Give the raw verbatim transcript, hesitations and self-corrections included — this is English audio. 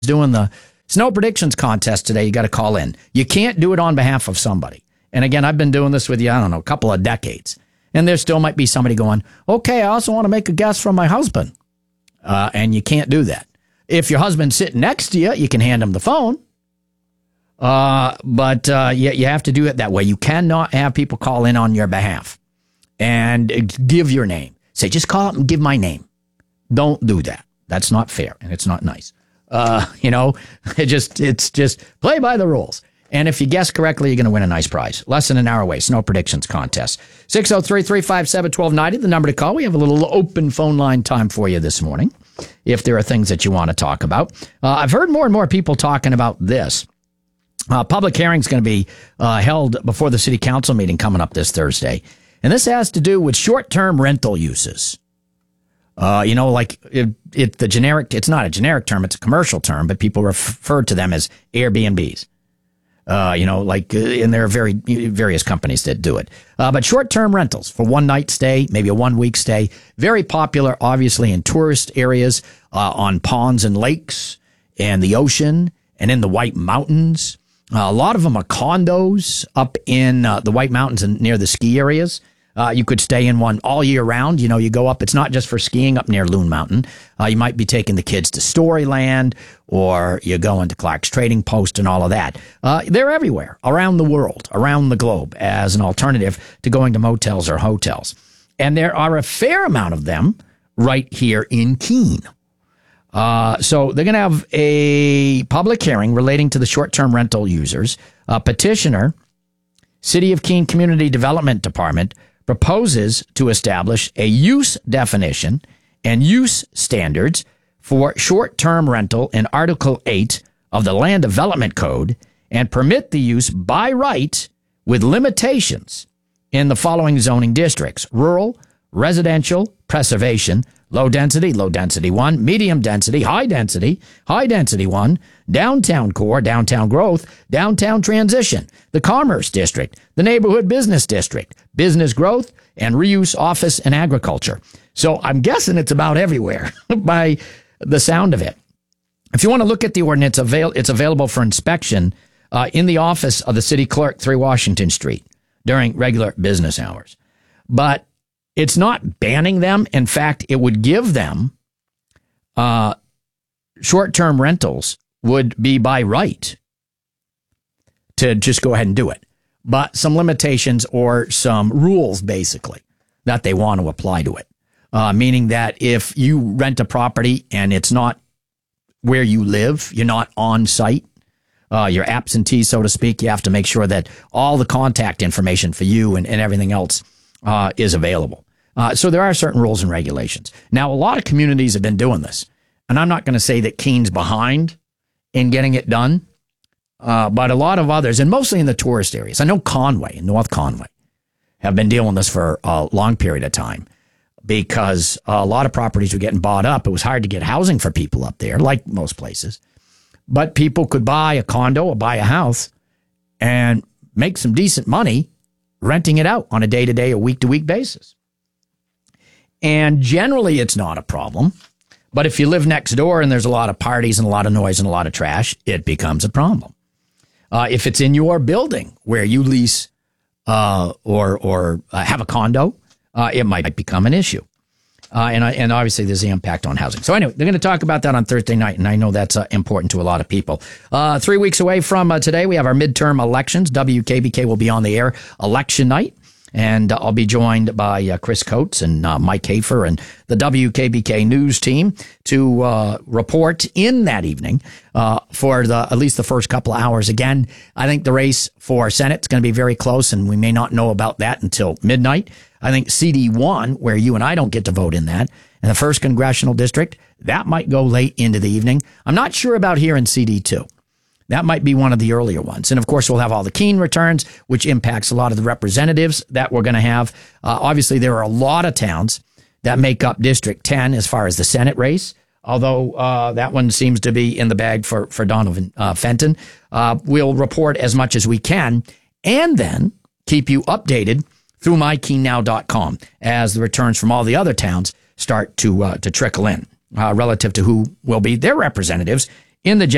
doing the snow predictions contest today. You got to call in. You can't do it on behalf of somebody. And again, I've been doing this with you, I don't know, a couple of decades. And there still might be somebody going, okay, I also want to make a guess from my husband. Uh, and you can't do that. If your husband's sitting next to you, you can hand him the phone. Uh, but uh, you, you have to do it that way. You cannot have people call in on your behalf and give your name. Say, just call up and give my name. Don't do that. That's not fair, and it's not nice. Uh, you know, it just it's just play by the rules. And if you guess correctly, you're going to win a nice prize. Less than an hour away. Snow predictions contest. six oh three, three five seven, one two nine zero, the number to call. We have a little open phone line time for you this morning if there are things that you want to talk about. Uh, I've heard more and more people talking about this. Uh, public hearing is going to be uh, held before the city council meeting coming up this Thursday. And this has to do with short-term rental uses. Uh, you know, like it, it, the generic, it's not a generic term, it's a commercial term, but people refer to them as Airbnbs. Uh, you know, like, uh, and there are very, various companies that do it. Uh, but short-term rentals for one night stay, maybe a one week stay, very popular, obviously, in tourist areas, uh, on ponds and lakes and the ocean and in the White Mountains. Uh, a lot of them are condos up in uh, the White Mountains and near the ski areas. Uh, you could stay in one all year round. You know, you go up. It's not just for skiing up near Loon Mountain. Uh, you might be taking the kids to Storyland, or you're going to Clark's Trading Post and all of that. Uh, they're everywhere around the world, around the globe, as an alternative to going to motels or hotels. And there are a fair amount of them right here in Keene. Uh, so they're going to have a public hearing relating to the short-term rental users. A petitioner, City of Keene Community Development Department, proposes to establish a use definition and use standards for short-term rental in Article eight of the Land Development Code and permit the use by right with limitations in the following zoning districts: rural, residential, preservation, low density, low density one, medium density, high density, high density one, downtown core, downtown growth, downtown transition, the commerce district, the neighborhood business district, business growth, and reuse office and agriculture. So I'm guessing it's about everywhere by the sound of it. If you want to look at the ordinance, avail- it's available for inspection uh, in the office of the city clerk, three Washington Street, during regular business hours. But it's not banning them. In fact, it would give them uh, short-term rentals would be by right to just go ahead and do it. But some limitations or some rules, basically, that they want to apply to it. Uh, meaning that if you rent a property and it's not where you live, you're not on site, uh, you're absentee, so to speak, you have to make sure that all the contact information for you and, and everything else uh, is available. Uh, so there are certain rules and regulations. Now, a lot of communities have been doing this, and I'm not going to say that Keene's behind in getting it done, uh, but a lot of others, and mostly in the tourist areas. I know Conway and North Conway have been dealing with this for a long period of time because a lot of properties were getting bought up. It was hard to get housing for people up there, like most places. But people could buy a condo or buy a house and make some decent money renting it out on a day-to-day or week-to-week basis. And generally, it's not a problem. But if you live next door and there's a lot of parties and a lot of noise and a lot of trash, it becomes a problem. Uh, if it's in your building where you lease uh, or or uh, have a condo, uh, it might become an issue. Uh, and and obviously, there's the impact on housing. So anyway, they're going to talk about that on Thursday night, and I know that's uh, important to a lot of people. Uh, three weeks away from uh, today, we have our midterm elections. W K B K will be on the air election night. And uh, I'll be joined by uh, Chris Coates and uh, Mike Hafer and the W K B K news team to uh, report in that evening uh, for the at least the first couple of hours. Again, I think the race for Senate is going to be very close, and we may not know about that until midnight. I think C D one, where you and I don't get to vote in that, in the first congressional district, that might go late into the evening. I'm not sure about here in C D two. That might be one of the earlier ones. And, of course, we'll have all the Keene returns, which impacts a lot of the representatives that we're going to have. Uh, obviously, there are a lot of towns that make up District ten as far as the Senate race, although uh, that one seems to be in the bag for, for Donovan uh, Fenton. Uh, we'll report as much as we can and then keep you updated through my keene now dot com as the returns from all the other towns start to, uh, to trickle in uh, relative to who will be their representatives in the